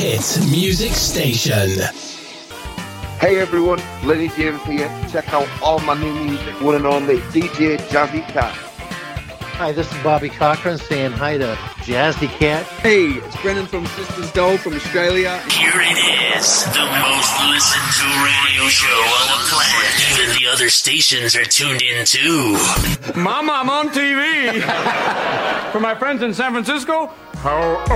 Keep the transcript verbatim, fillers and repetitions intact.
hit music station. Hey everyone, Lenny James here. Check out all my new music. One and only D J Jazzy Cat. Hi, this is Bobby Cochran saying hi to Jazzy Cat. Hey, it's Brendan from Sisters Doll from Australia. Here it is, the most listened to radio show on the planet. Even the other stations are tuned in too. Mama, I'm on T V. For my friends in San Francisco, how